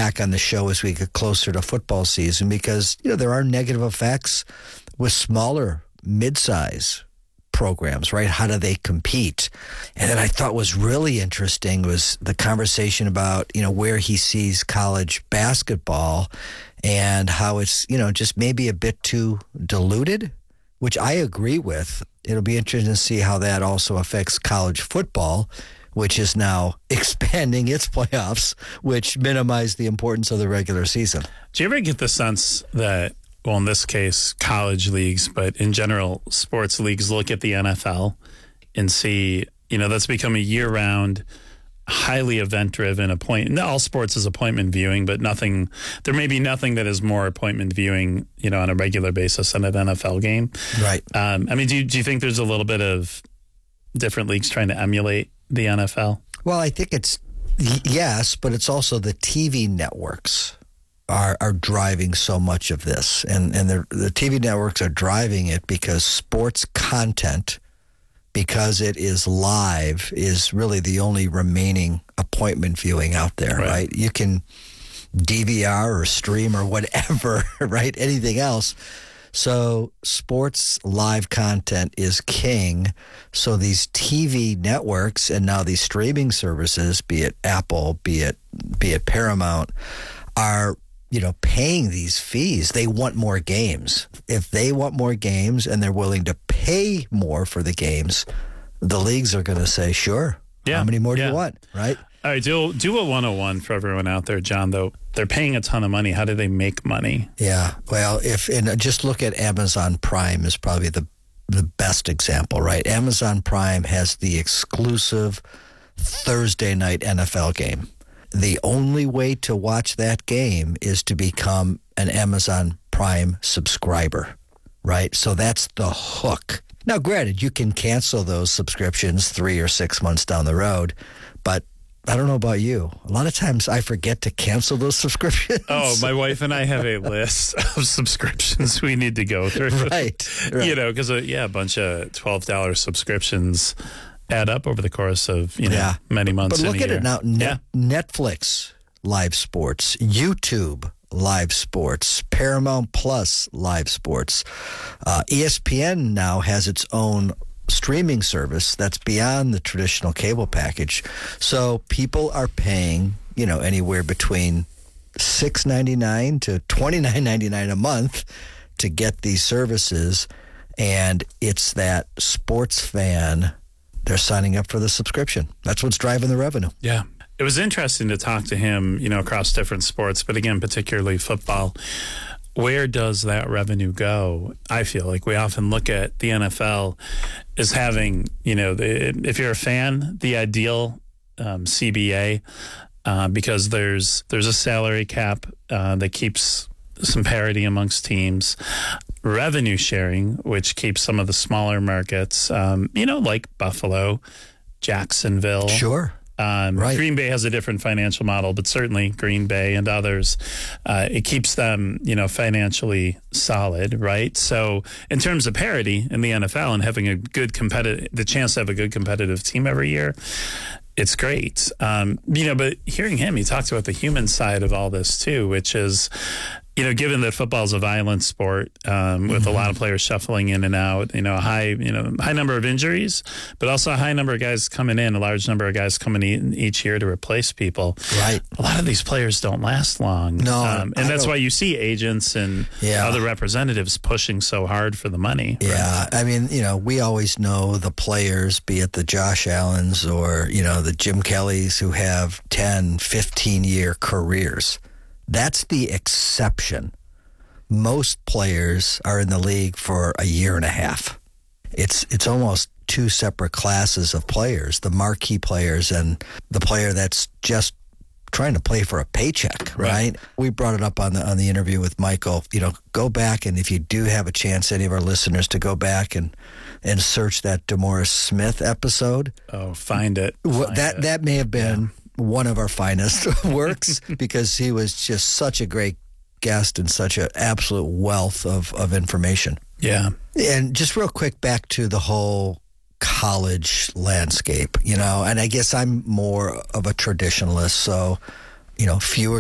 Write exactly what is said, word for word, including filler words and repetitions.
back on the show as we get closer to football season because, you know, there are negative effects with smaller, mid-size programs, right? How do they compete? And then I thought was really interesting was the conversation about, you know, where he sees college basketball and how it's, you know, just maybe a bit too diluted, which I agree with. It'll be interesting to see how that also affects college football, which is now expanding its playoffs, which minimize the importance of the regular season. Do you ever get the sense that, well, in this case, college leagues, but in general, sports leagues look at the N F L and see, you know, that's become a year-round, highly event-driven appointment. All sports is appointment viewing, but nothing, there may be nothing that is more appointment viewing, you know, on a regular basis than an N F L game. Right. Um, I mean, do you, do you think there's a little bit of different leagues trying to emulate the N F L? Well, I think it's, yes, but it's also the T V networks are are driving so much of this. And, and the, the T V networks are driving it because sports content, because it is live, is really the only remaining appointment viewing out there, right? right? You can D V R or stream or whatever, right? Anything else. So sports live content is king. So these T V networks and now these streaming services, be it Apple, be it be it Paramount, are, you know, paying these fees. They want more games. If they want more games and they're willing to pay more for the games, the leagues are going to say, sure. Yeah. How many more do yeah. you want, right? All right, do, do a one oh one for everyone out there, John, though. They're paying a ton of money. How do they make money? Yeah, well, if and just look at Amazon Prime is probably the the best example, right? Amazon Prime has the exclusive Thursday night N F L game. The only way to watch that game is to become an Amazon Prime subscriber, right? So that's the hook. Now, granted, you can cancel those subscriptions three or six months down the road, but I don't know about you. A lot of times I forget to cancel those subscriptions. Oh, my wife and I have a list of subscriptions we need to go through. Right. right. You know, because, uh, yeah, a bunch of twelve dollar subscriptions add up over the course of, you know, yeah. many months. But look in a at year. it now. Net, yeah. Netflix live sports, YouTube live sports, Paramount Plus live sports. Uh, E S P N now has its own streaming service that's beyond the traditional cable package. So people are paying, you know, anywhere between six ninety-nine to twenty-nine ninety-nine a month to get these services. And it's that sports fan, they're signing up for the subscription. That's what's driving the revenue. Yeah. It was interesting to talk to him, you know, across different sports, but again, particularly football. Where does that revenue go? I feel like we often look at the N F L as having, you know, the, if you're a fan, the ideal um, C B A, uh, because there's there's a salary cap uh, that keeps some parity amongst teams. Revenue sharing, which keeps some of the smaller markets, um, you know, like Buffalo, Jacksonville. Sure. Um, right. Green Bay has a different financial model, but certainly Green Bay and others, uh, it keeps them, you know, financially solid, right? So in terms of parity in the N F L and having a good competitive, the chance to have a good competitive team every year, it's great. Um, you know, but hearing him, he talks about the human side of all this too, which is, you know, given that football is a violent sport, um, with mm-hmm. a lot of players shuffling in and out, you know, a high, you know, high number of injuries, but also a high number of guys coming in, a large number of guys coming in each year to replace people. Right. A lot of these players don't last long. No. Um, and I that's don't... why you see agents and yeah. other representatives pushing so hard for the money. Yeah. Right? I mean, you know, we always know the players, be it the Josh Allens or, you know, the Jim Kellys who have ten, fifteen year careers. That's the exception. Most players are in the league for a year and a half. It's it's almost two separate classes of players, the marquee players and the player that's just trying to play for a paycheck, right? right? We brought it up on the on the interview with Michael. You know, go back, and if you do have a chance, any of our listeners, to go back and and search that DeMaurice Smith episode. Oh, find it. Find that it. that may have been... Yeah. one of our finest works because he was just such a great guest and such an absolute wealth of, of information. Yeah. And just real quick back to the whole college landscape, you know, and I guess I'm more of a traditionalist, so, you know, fewer